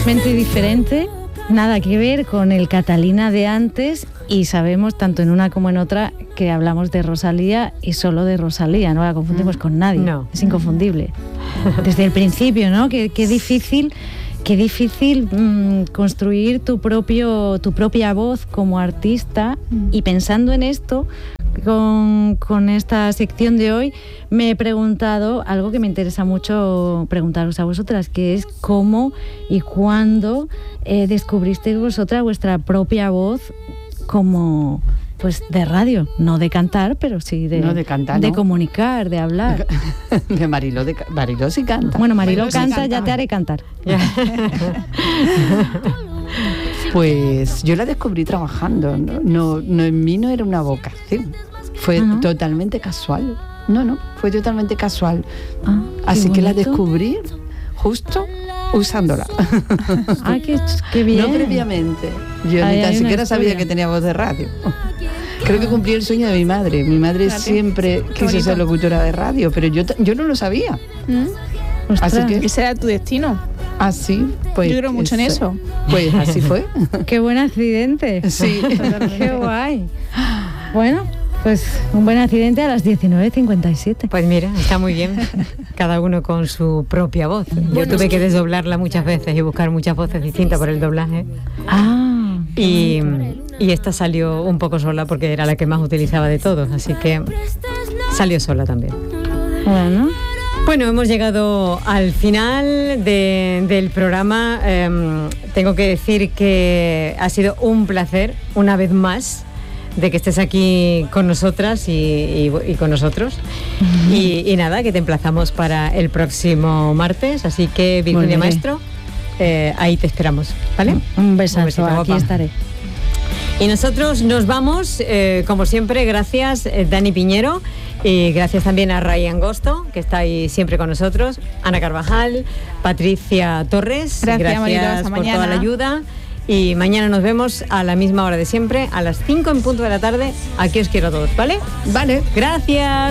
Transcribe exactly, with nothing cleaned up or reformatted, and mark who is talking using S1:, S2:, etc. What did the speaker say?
S1: Mente diferente, nada que ver con el Catalina de antes, y sabemos, tanto en una como en otra, que hablamos de Rosalía y solo de Rosalía, no la confundimos con nadie,
S2: no.
S1: Es inconfundible. Desde el principio, ¿no? Qué, qué difícil, qué difícil mmm, construir tu, propio, tu propia voz como artista, y pensando en esto, Con, con esta sección de hoy, me he preguntado algo que me interesa mucho preguntaros a vosotras, que es cómo y cuándo eh, descubristeis vosotras vuestra propia voz como, pues, de radio, no de cantar, pero sí de,
S3: no de, cantar,
S1: de
S3: ¿no?
S1: comunicar, de hablar.
S3: De Mariló, de Mariló sí canta.
S1: Bueno, Mariló,
S3: Mariló
S1: canta,
S3: sí canta,
S1: ya te haré cantar.
S3: Pues yo la descubrí trabajando, ¿no? No, no, en mí no era una vocación, fue uh-huh. totalmente casual. No, no, fue totalmente casual. Ah, Así que la descubrí justo usándola.
S1: Ah, qué, qué bien.
S3: No previamente. Yo Ay, ni tan siquiera sabía que tenía voz de radio. Creo que cumplí el sueño de mi madre. Mi madre Fíjate. siempre quiso ser locutora de radio, pero yo, yo no lo sabía.
S4: ¿Mm? Así que ese era tu destino.
S3: Así, pues.
S4: Yo creo mucho ese, en eso.
S3: Pues así fue.
S1: Qué buen accidente.
S3: Sí.
S1: Qué guay. Bueno, pues un buen accidente a las diecinueve cincuenta y siete.
S2: Pues mira, está muy bien. Cada uno con su propia voz. Yo bueno, tuve que desdoblarla muchas veces y buscar muchas voces distintas por el doblaje.
S1: Ah.
S2: Y, y esta salió un poco sola porque era la que más utilizaba de todos. Así que salió sola también.
S1: Bueno.
S2: Bueno, hemos llegado al final de, del programa. Eh, tengo que decir que ha sido un placer, una vez más, de que estés aquí con nosotras y, y, y con nosotros. Uh-huh. Y, y nada, que te emplazamos para el próximo martes. Así que, Virginia Maestro, eh, ahí te esperamos, ¿vale?
S1: Un besazo,
S2: un besito,
S1: aquí
S2: guapa.
S1: estaré.
S2: Y nosotros nos vamos, eh, como siempre, gracias eh, Dani Piñero, y gracias también a Ray Angosto, que está ahí siempre con nosotros, Ana Carvajal, Patricia Torres,
S4: gracias,
S2: gracias
S4: Marido,
S2: por
S4: mañana.
S2: toda la ayuda, y mañana nos vemos a la misma hora de siempre, a las cinco en punto de la tarde. Aquí os quiero a todos, ¿vale?
S3: Vale.
S2: Gracias.